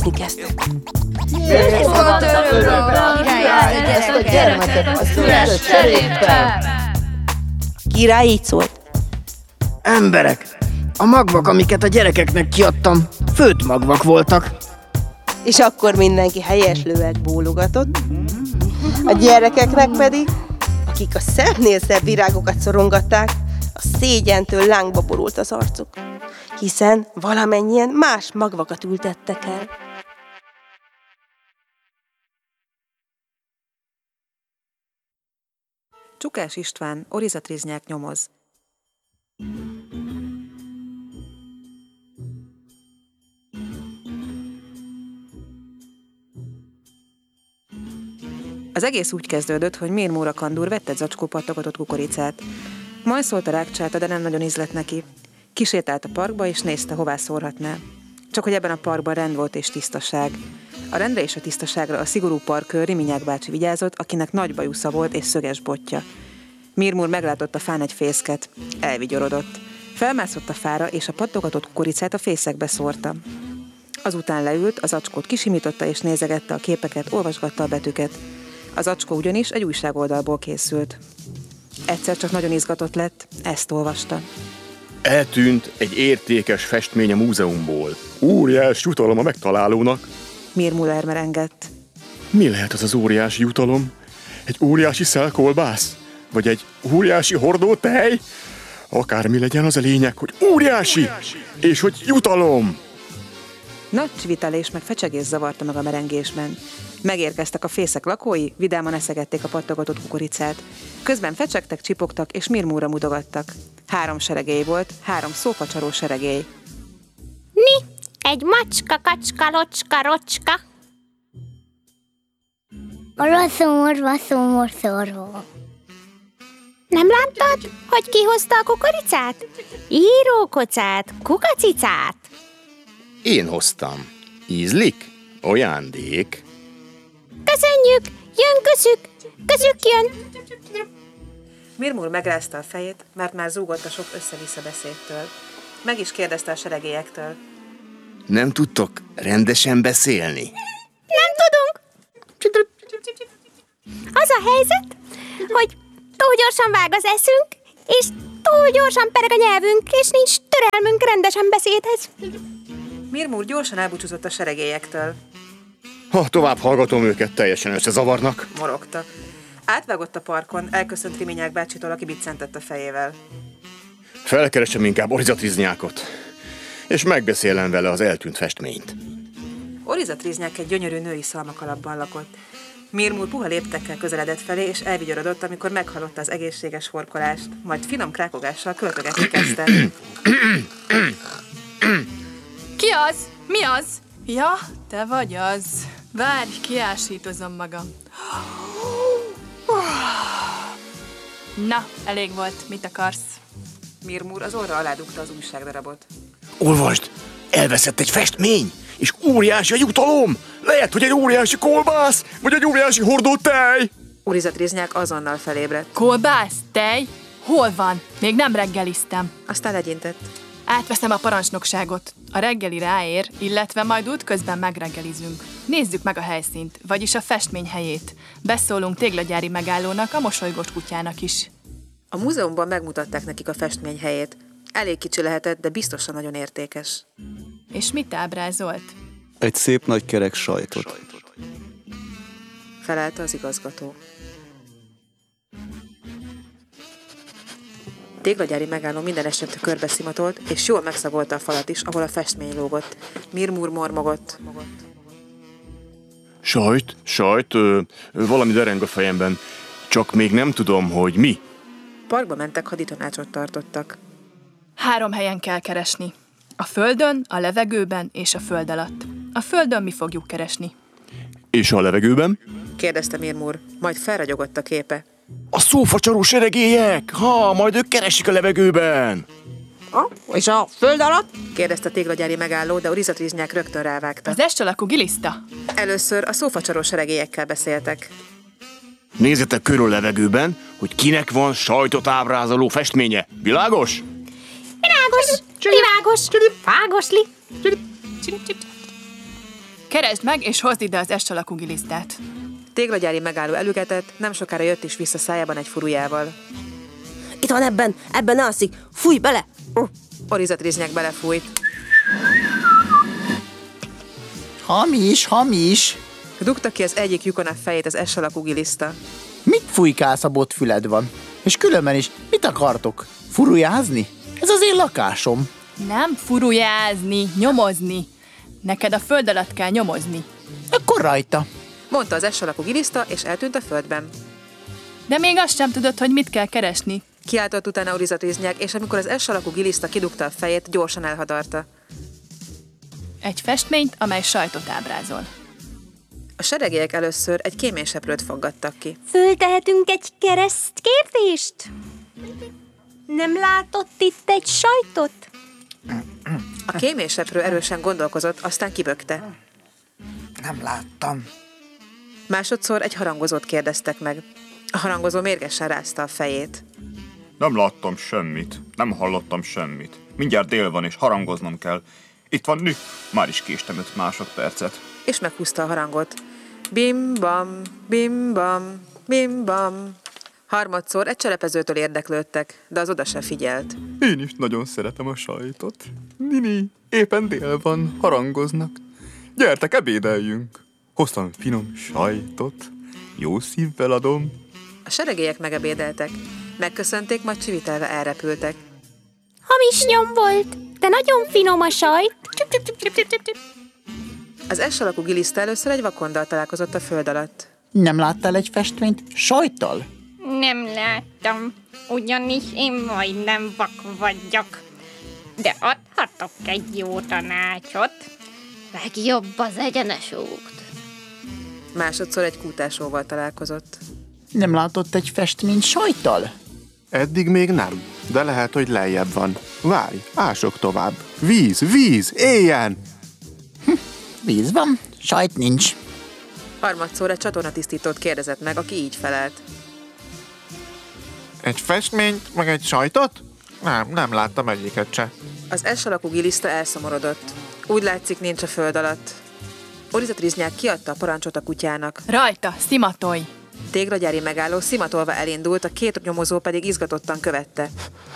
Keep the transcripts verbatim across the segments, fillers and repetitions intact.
Olvasni kezdtek. Fogadott örökről, király egyezd a gyermeket az üres cserébe. Király így szólt. Emberek, a magvak, amiket a gyerekeknek kiadtam, főtt magvak voltak. És akkor mindenki helyeslően bólogatott. A gyerekeknek pedig, akik a szemnél szebb virágokat szorongatták, a szégyentől lángba borult az arcuk, hiszen valamennyien más magvakat ültettek el. Csukás István, Oriza Triznyák nyomoz. Az egész úgy kezdődött, hogy Mirmóra Kandúr vett egy zacskó pattogatott kukoricát. Majd szólt a rákcsáta, de nem nagyon ízlett neki. Kisétált a parkba, és nézte, hová szórhatná. Csak hogy ebben a parkban rend volt és tisztaság. A rendre és a tisztaságra a szigorú parkőr Riminyák bácsi vigyázott, akinek nagy bajusza volt és szöges botja. Mirmúr meglátott a fán egy fészket. Elvigyorodott. Felmászott a fára, és a pattogatott kukoricát a fészekbe szórta. Azután leült, az zacskót kisimította és nézegette a képeket, olvasgatta a betűket. Az acskó ugyanis egy újságoldalból készült. Egyszer csak nagyon izgatott lett, ezt olvasta. Eltűnt egy értékes festmény a múzeumból. Óriási jutalom a megtalálónak. Mirmúr elmerengett. Mi lehet az az óriási jutalom? Egy óriási szelkolbász? Vagy egy óriási hordó tej? Akármi legyen, az a lényeg, hogy óriási, és hogy jutalom! Nagy csivitelés meg fecsegés zavarta meg a merengésben. Megérkeztek a fészek lakói, vidáman eszegették a pattogatott kukoricát. Közben fecsegtek, csipogtak és Mirmúra mutogattak. Három seregély volt, három szófacsaró seregély. Mi? Egy macska, kacska, locska, rocska. Orvaszomorva, szomorszorva. Nem láttad, hogy ki hozta a kukoricát? Írókocát, kukacicát. Én hoztam. Ízlik? Ajándék. Köszönjük! Jön közük! Közük jön! Mirmúr megrázta a fejét, mert már zúgott a sok össze-vissza beszédtől. Meg is kérdezte a seregélyektől. Nem tudtok rendesen beszélni? Nem tudunk! Az a helyzet, hogy túl gyorsan vág az eszünk, és túl gyorsan pereg a nyelvünk, és nincs türelmünk rendesen beszédhez. Mirmúr gyorsan elbúcsúzott a seregélyektől. Ha tovább hallgatom őket, teljesen összezavarnak. Morogta. Átvágott a parkon, elköszönt Riminyák bácsitól, aki biccentett a fejével. Felkeresem inkább Oriza Triznyákot, és megbeszélem vele az eltűnt festményt. Oriza Triznyák egy gyönyörű női szalmakalapban lakott. Mirmúr puha léptekkel közeledett felé, és elvigyorodott, amikor meghallotta az egészséges horkolást, majd finom krákogással költögetni kezdte. Ki az? Mi az? Ja, te vagy az. Várj, kiásítozom magam. Na, elég volt. Mit akarsz? Mirmúr az orra alá dugta az újságdarabot. Olvasd! Elveszett egy festmény, és óriási a jutalom! Lehet, hogy egy óriási kolbász, vagy egy óriási hordó tej! Oriza Triznyák azonnal felébredt. Kolbász? Tej? Hol van? Még nem reggeliztem. Aztán legyintett. Átveszem a parancsnokságot. A reggeli ráér, illetve majd útközben megreggelizünk. Nézzük meg a helyszínt, vagyis a festmény helyét. Beszólunk téglagyári megállónak, a mosolygós kutyának is. A múzeumban megmutatták nekik a festmény helyét. Elég kicsi lehetett, de biztosan nagyon értékes. És mit ábrázolt? Egy szép nagy kerek sajtot. Felelte az igazgató. Téglagyári megálló minden esetre körbeszimatolt, és jól megszagolta a falat is, ahol a festmény lógott. Mirmúr mormogott. Sajt, sajt, ö, valami dereng a fejemben. Csak még nem tudom, hogy mi. Parkba mentek, haditanácsot tartottak. Három helyen kell keresni. A földön, a levegőben és a föld alatt. A földön mi fogjuk keresni. És a levegőben? Kérdezte Mirmúr, majd felragyogott a képe. A szófacsaró seregélyek! Ha, majd ők keresik a levegőben! Ha? És a föld alatt? Kérdezte a téglagyári megálló, de Oriza Triznyák rögtön rávágta. Az est alakú giliszta. Először a szófacsaró seregélyekkel beszéltek. Nézzetek körül a levegőben, hogy kinek van sajtot ábrázoló festménye. Világos? Virágos, világos, vágosli. Keresd meg, és hozd ide az S alakú gilisztát. Téglagyári megálló elügetett, nem sokára jött is vissza szájában egy furujával. Itt van ebben, ebben alszik. Fújj bele! Orizatriznyák belefújt. Hamis, hamis. Dugta ki az egyik lyukon a fejét az S alakú giliszta. Mit fújkálsz, a botfüled van? És különben is, mit akartok? Furujázni? Ez az én lakásom. Nem furujázni, nyomozni. Neked a föld alatt kell nyomozni. Akkor rajta. Mondta az S alakú giliszta, és eltűnt a földben. De még azt sem tudod, hogy mit kell keresni. Kiáltott utána Orizatriznyák, és amikor az S alakú giliszta kidugta a fejét, gyorsan elhadarta. Egy festményt, amely sajtot ábrázol. A seregélyek először egy kéményseprőt foggattak ki. Föltehetünk egy keresztkérdést? Nem látott itt egy sajtot? A kéményseprő erősen gondolkozott, aztán kibökte. Nem láttam. Másodszor egy harangozót kérdeztek meg. A harangozó mérgesen rázta a fejét. Nem láttam semmit, nem hallottam semmit. Mindjárt dél van, és harangoznom kell. Itt van nü, már is késtem öt másodpercet. És meghúzta a harangot. Bim-bam, bim-bam, bim-bam. Harmadszor egy cselepezőtől érdeklődtek, de az oda se figyelt. Én is nagyon szeretem a sajtot. Nini, éppen dél van, harangoznak. Gyertek, ebédeljünk. Hoztam finom sajtot. Jó szívvel adom. A seregélyek megebédeltek. Megköszönték, majd csivitelve elrepültek. Hamis nyom volt, de nagyon finom a sajt. Az S alakú giliszta először egy vakondal találkozott a föld alatt. Nem láttál egy festményt sajttal? Nem láttam, ugyanis én majdnem vak vagyok. De adhatok egy jó tanácsot. Legjobb az egyenes út. Másodszor egy kútásóval találkozott. Nem látott egy festményt sajttal? Eddig még nem, de lehet, hogy lejjebb van. Várj, ások tovább. Víz, víz, éljen! Hm, víz van, sajt nincs. Harmadszor egy csatornatisztítót kérdezett meg, aki így felelt. Egy festményt, meg egy sajtot? Nem, nem láttam egyiket se. Az S alakú giliszta elszomorodott. Úgy látszik, nincs a föld alatt. Orizatriznyák kiadta a parancsot a kutyának. Rajta, szimatolj! Téglagyári megálló szimatolva elindult, a két nyomozó pedig izgatottan követte.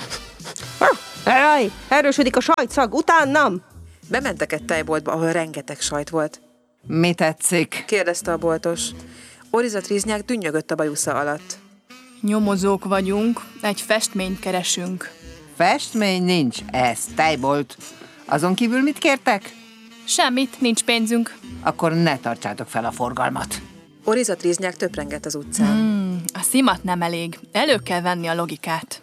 Jaj, erősödik a sajtszag, utánam! Bementek egy tejboltba, ahol rengeteg sajt volt. Mi tetszik? Kérdezte a boltos. Orizatriznyák dünnyögött a bajusza alatt. Nyomozók vagyunk, egy festményt keresünk. Festmény nincs, ez tejbolt. Azon kívül mit kértek? Semmit, nincs pénzünk. Akkor ne tartsátok fel a forgalmat. Orizatriznyák töprengett az utcán. Hmm, a szimat nem elég. Elő kell venni a logikát.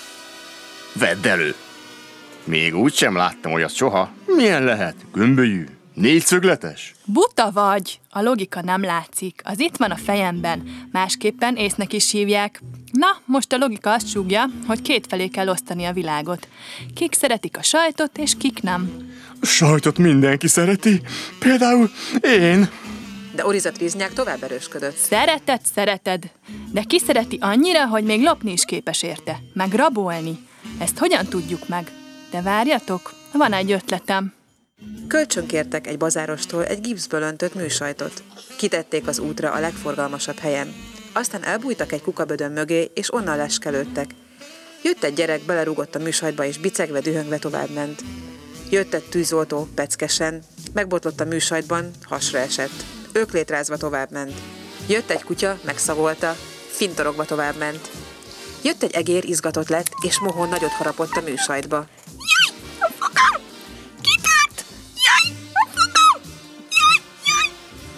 Vedd elő! Még úgy sem láttam olyat soha. Milyen lehet? Gömbölyű? Négyszögletes? Buta vagy! A logika nem látszik. Az itt van a fejemben. Másképpen észnek is hívják. Na, most a logika azt súgja, hogy kétfelé kell osztani a világot. Kik szeretik a sajtot, és kik nem. A sajtot mindenki szereti. Például én. De Orizatriznyák tovább erősködött. Szereted, szereted. De ki szereti annyira, hogy még lopni is képes érte. Meg rabolni. Ezt hogyan tudjuk meg? De várjatok, van egy ötletem. Kölcsönkértek egy bazárostól egy gipszből öntött műsajtot. Kitették az útra a legforgalmasabb helyen. Aztán elbújtak egy kukabödön mögé, és onnan leskelődtek. Jött egy gyerek, belerúgott a műsajtba, és bicegve, dühöngve továbbment. Jött egy tűzoltó, peckesen, megbotlott a műsajtban, hasra esett. Öklétrázva továbbment. Jött egy kutya, megszavolta, fintorogva továbbment. Jött egy egér, izgatott lett, és mohón nagyot harapott a műsajtba. Jaj, a fogam! Kitört! Jaj, a fogam! Jaj, jaj!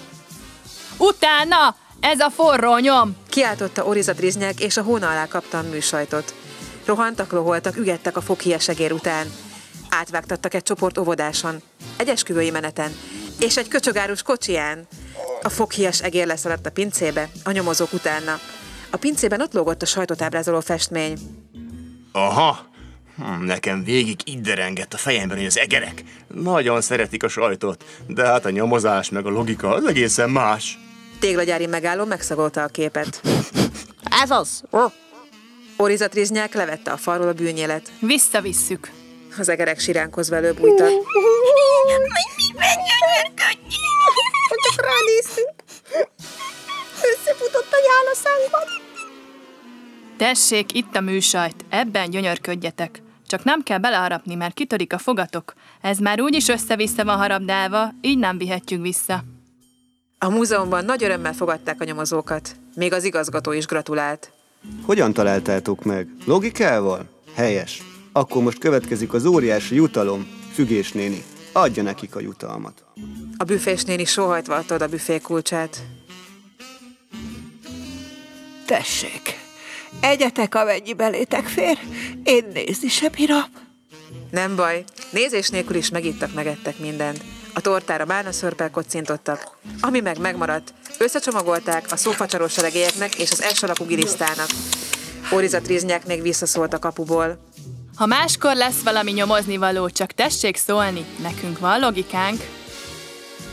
Utána! Ez a forró nyom! Kiáltotta Orizatriznyák, és a hóna alá kapta a műsajtot. Rohantak, loholtak, ügettek a foghíjas egér után. Átvágtattak egy csoport óvodáson, egy esküvői meneten, és egy köcsögárus kocsiján. A foghíjas egér leszaladt a pincébe, a nyomozók utána. A pincében ott lógott a sajtot ábrázoló festmény. Aha, nekem végig itt derengett a fejemben, hogy az egerek nagyon szeretik a sajtot, de hát a nyomozás meg a logika az egészen más. Téglagyári megálló megszagolta a képet. Ez az! Orizatriznyák levette a falról a bűnyélet. Visszavisszük. Az egerek siránkozva előbújtak. Miben gyönyörködjünk? Tessék, itt a műsajt, ebben gyönyörködjetek. Csak nem kell beleharapni, mert kitörik a fogatok. Ez már úgyis össze-vissza van harabdálva, így nem vihetjük vissza. A múzeumban nagy örömmel fogadták a nyomozókat. Még az igazgató is gratulált. Hogyan találtátok meg? Logikával? Helyes. Akkor most következik az óriási jutalom. Fügés néni, adja nekik a jutalmat. A büfés néni sóhajtva adta a büfé kulcsát. Tessék, egyetek, amennyi belétek fér, én nézni sem bírom. Nem baj, nézés nélkül is megittak, megettek mindent. A tortára bálnaszörppel kocintottak, ami meg megmaradt, összecsomagolták a szófacsaros seregélyeknek és az S alakú gilisztának. Órizat Riznyák még visszaszólt a kapuból. Ha máskor lesz valami nyomozni való, csak tessék szólni, nekünk van logikánk.